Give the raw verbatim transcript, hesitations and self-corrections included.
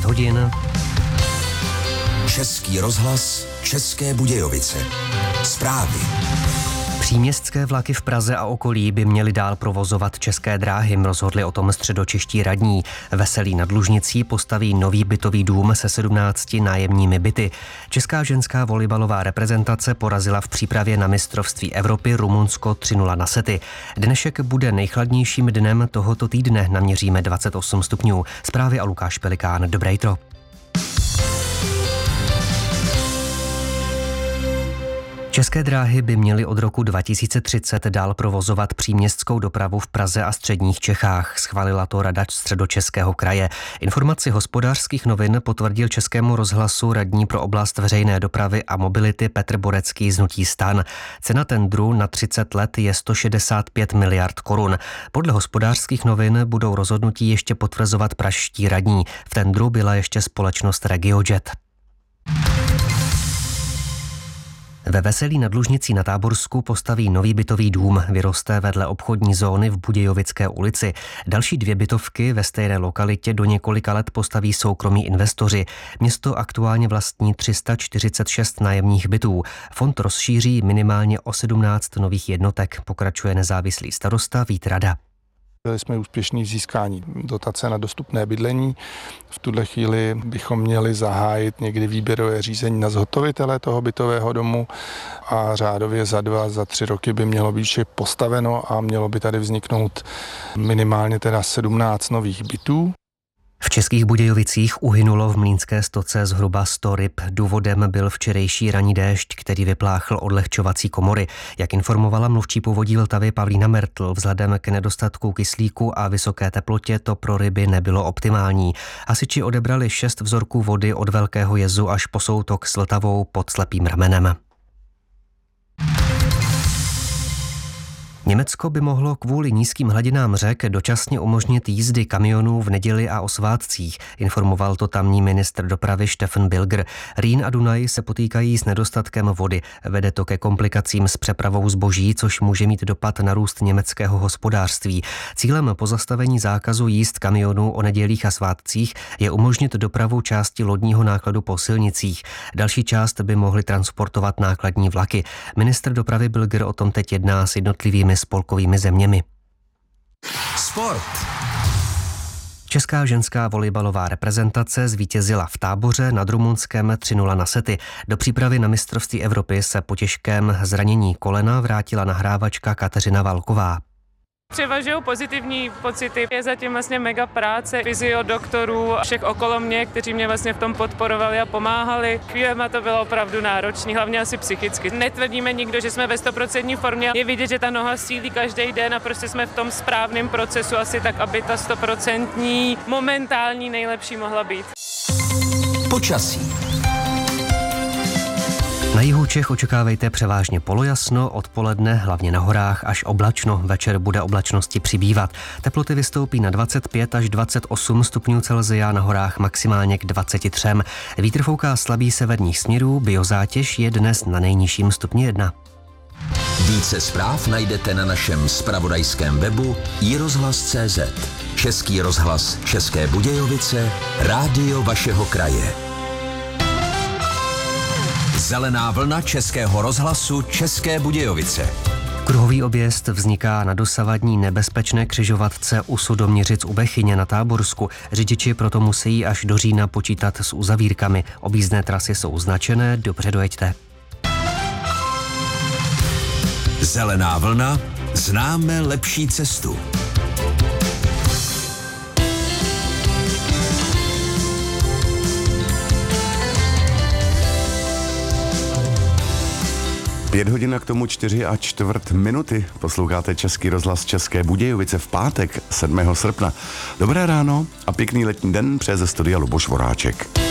hodin. Český rozhlas, České Budějovice. Zprávy. Příměstské vlaky v Praze a okolí by měly dál provozovat České dráhy, rozhodli o tom středočeští radní. Veselí nad Lužnicí postaví nový bytový dům se sedmnácti nájemními byty. Česká ženská volejbalová reprezentace porazila v přípravě na mistrovství Evropy Rumunsko tři nula na sety. Dnešek bude nejchladnějším dnem tohoto týdne, naměříme dvacet osm stupňů. Zprávy a Lukáš Pelikán. Dobré jitro. České dráhy by měly od roku dva tisíce třicet dál provozovat příměstskou dopravu v Praze a středních Čechách. Schválila to Rada Středočeského kraje. Informaci Hospodářských novin potvrdil Českému rozhlasu radní pro oblast veřejné dopravy a mobility Petr Borecký z hnutí STAN. Cena tendru na třicet let je sto šedesát pět miliard korun. Podle Hospodářských novin budou rozhodnutí ještě potvrzovat pražští radní. V tendru byla ještě společnost RegioJet. Ve Veselí nad Lužnicí na Táborsku postaví nový bytový dům, vyroste vedle obchodní zóny v Budějovické ulici. Další dvě bytovky ve stejné lokalitě do několika let postaví soukromí investoři. Město aktuálně vlastní tři sta čtyřicet šest nájemních bytů. Fond rozšíří minimálně o sedmnáct nových jednotek, pokračuje nezávislý starosta Vít Rada. Byli jsme úspěšní v získání dotace na dostupné bydlení. V tuhle chvíli bychom měli zahájit někdy výběrové řízení na zhotovitele toho bytového domu a řádově za dva, za tři roky by mělo být vše postaveno a mělo by tady vzniknout minimálně teda sedmnáct nových bytů. V Českých Budějovicích uhynulo v Mlýnské stoce zhruba sto ryb. Důvodem byl včerejší ranní déšť, který vypláchl odlehčovací komory. Jak informovala mluvčí Povodí Vltavy Pavlína Mertl, vzhledem k nedostatku kyslíku a vysoké teplotě to pro ryby nebylo optimální. Hasiči odebrali šest vzorků vody od Velkého jezu až po soutok s Vltavou pod Slepým ramenem. Německo by mohlo kvůli nízkým hladinám řek dočasně umožnit jízdy kamionů v neděli a o svátcích, informoval to tamní ministr dopravy Steffen Bilger. Rýn a Dunaj se potýkají s nedostatkem vody. Vede to ke komplikacím s přepravou zboží, což může mít dopad na růst německého hospodářství. Cílem pozastavení zákazu jízd kamionů o nedělích a svátcích je umožnit dopravu části lodního nákladu po silnicích. Další část by mohly transportovat nákladní vlaky. Ministr dopravy Bilger o tom teď jedná s jednotlivými spolkovými zeměmi. Sport. Česká ženská volejbalová reprezentace zvítězila v Táboře nad Rumunskem tři nula na sety. Do přípravy na mistrovství Evropy se po těžkém zranění kolena vrátila nahrávačka Kateřina Valková. Převažují pozitivní pocity. Je zatím vlastně mega práce fyzio, doktorů, všech okolo mě, kteří mě vlastně v tom podporovali a pomáhali. Chvílema to bylo opravdu náročné, hlavně asi psychicky. Netvrdíme nikdo, že jsme ve stoprocentní formě. Je vidět, že ta noha sílí každý den a prostě jsme v tom správném procesu asi tak, aby ta stoprocentní momentální nejlepší mohla být. Počasí. Na jihu Čech očekávejte převážně polojasno, odpoledne hlavně na horách až oblačno, večer bude oblačnosti přibývat. Teploty vystoupí na dvacet pět až dvacet osm stupňů Celsia, na horách maximálně k dvaceti třem. Vítr fouká slabý severních směrů, biozátěž je dnes na nejnižším stupni jedna. Více zpráv najdete na našem zpravodajském webu i rozhlas tečka cé zet. Český rozhlas České Budějovice, rádio vašeho kraje. Zelená vlna Českého rozhlasu České Budějovice. Kruhový objezd vzniká na dosavadní nebezpečné křižovatce u Sudoměřic u Bechyně na Táborsku. Řidiči proto musí až do října počítat s uzavírkami. Objízdné trasy jsou značené, dobře dojeďte. Zelená vlna, známe lepší cestu. Pět hodin a k tomu čtyři a čtvrt minuty. Posloucháte Český rozhlas České Budějovice v pátek sedmého srpna. Dobré ráno a pěkný letní den přeje ze studia Luboš Voráček.